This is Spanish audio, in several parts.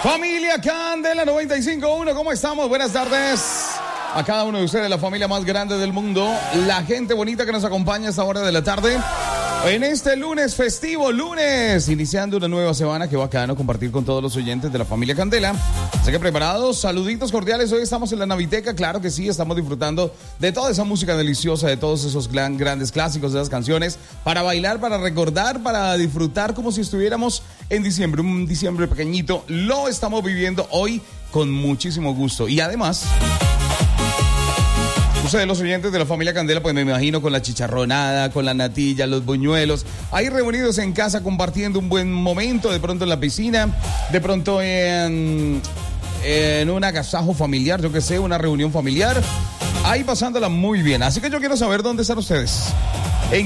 Familia Candela 95.1, ¿cómo estamos? Buenas tardes a cada uno de ustedes, la familia más grande del mundo, la gente bonita que nos acompaña a esta hora de la tarde. En este lunes festivo, iniciando una nueva semana que bacano compartir con todos los oyentes de la familia Candela. Así que preparados, saluditos cordiales. Hoy estamos en la Naviteca, claro que sí, estamos disfrutando de toda esa música deliciosa, de todos esos grandes clásicos, de esas canciones, para bailar, para recordar, para disfrutar como si estuviéramos en diciembre, un diciembre pequeñito. Lo estamos viviendo hoy con muchísimo gusto y además... Ustedes, los oyentes de la familia Candela, pues me imagino con la chicharronada, con la natilla, los buñuelos, ahí reunidos en casa compartiendo un buen momento, de pronto en la piscina, de pronto en un agasajo familiar, yo que sé, una reunión familiar, ahí pasándola muy bien. Así que yo quiero saber dónde están ustedes. ¿En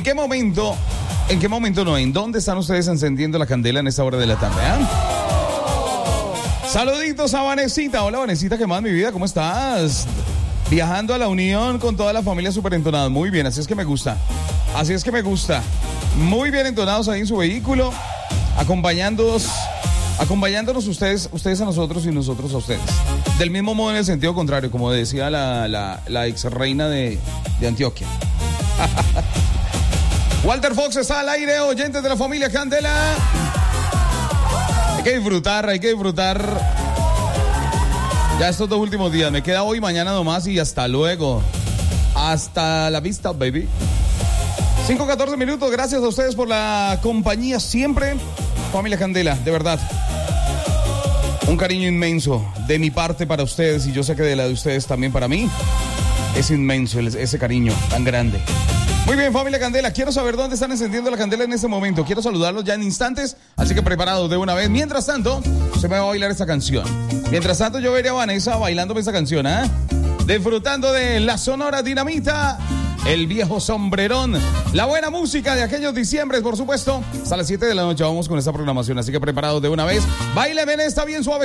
dónde están ustedes encendiendo la candela en esta hora de la tarde? Saluditos a Vanesita. Hola Vanesita, ¿qué más, mi vida? ¿Cómo estás? Viajando a la Unión con toda la familia súper entonada. Muy bien, así es que me gusta. Muy bien entonados ahí en su vehículo, acompañándonos ustedes a nosotros y nosotros a ustedes. Del mismo modo en el sentido contrario, como decía la ex reina de Antioquia. Walter Fox está al aire, oyentes de la familia Candela. Hay que disfrutar. Ya estos 2 últimos días, me queda hoy, mañana nomás y hasta luego. Hasta la vista, baby. 5:14 minutos, gracias a ustedes por la compañía siempre. Familia Candela, de verdad. Un cariño inmenso de mi parte para ustedes y yo sé que de la de ustedes también para mí. Es inmenso ese cariño tan grande. Muy bien, familia Candela, quiero saber dónde están encendiendo la candela en este momento. Quiero saludarlos ya en instantes, así que preparados de una vez. Mientras tanto, se me va a bailar esta canción. Mientras tanto, yo veré a Vanessa bailándome esta canción, disfrutando de la Sonora Dinamita, el viejo sombrerón, la buena música de aquellos diciembres, por supuesto. Hasta las 7 de la noche vamos con esta programación, así que preparados de una vez. Báileme en esta bien suave.